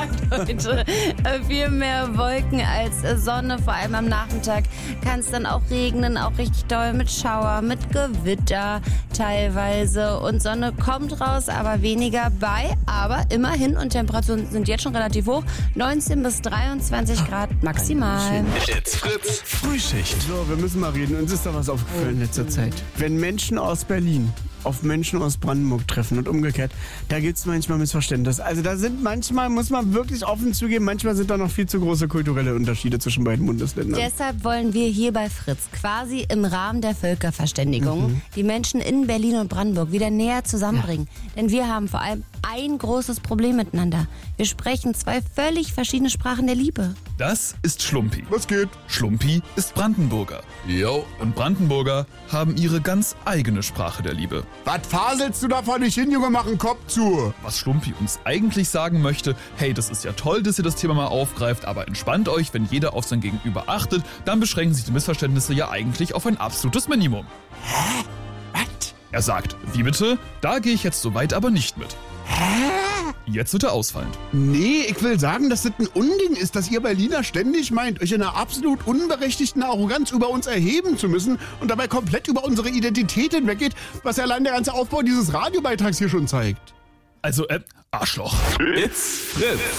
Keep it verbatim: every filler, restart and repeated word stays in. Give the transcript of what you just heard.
heute viel mehr Wolken als Sonne, vor allem am Nachmittag kann es dann auch regnen, auch richtig doll mit Schauer, mit Gewitter teilweise und Sonne kommt raus, aber weniger bei, aber immerhin und Temperaturen sind jetzt schon relativ hoch, neunzehn bis dreiundzwanzig Grad maximal. It's Fritz Frühschicht. So, wir müssen mal reden. Uns ist da was aufgefallen in letzter Zeit. Wenn Menschen aus Berlin auf Menschen aus Brandenburg treffen und umgekehrt, da gibt es manchmal Missverständnisse. Also da sind manchmal, muss man wirklich offen zugeben, manchmal sind da noch viel zu große kulturelle Unterschiede zwischen beiden Bundesländern. Deshalb wollen wir hier bei Fritz quasi im Rahmen der Völkerverständigung mhm. die Menschen in Berlin und Brandenburg wieder näher zusammenbringen. Ja. Denn wir haben vor allem ein großes Problem miteinander. Wir sprechen zwei völlig verschiedene Sprachen der Liebe. Das ist Schlumpi. Was geht? Schlumpi ist Brandenburger. Jo. Und Brandenburger haben ihre ganz eigene Sprache der Liebe. Was faselst du da vor dich hin, Junge? Mach einen Kopf zu. Was Schlumpi uns eigentlich sagen möchte, hey, das ist ja toll, dass ihr das Thema mal aufgreift, aber entspannt euch, wenn jeder auf sein Gegenüber achtet, dann beschränken sich die Missverständnisse ja eigentlich auf ein absolutes Minimum. Hä? Was? Er sagt, wie bitte? Da gehe ich jetzt so weit aber nicht mit. Hä? Jetzt wird er ausfallend. Nee, ich will sagen, dass das ein Unding ist, dass ihr Berliner ständig meint, euch in einer absolut unberechtigten Arroganz über uns erheben zu müssen und dabei komplett über unsere Identität hinweggeht, was ja allein der ganze Aufbau dieses Radiobeitrags hier schon zeigt. Also, äh, Arschloch. It's Fritz.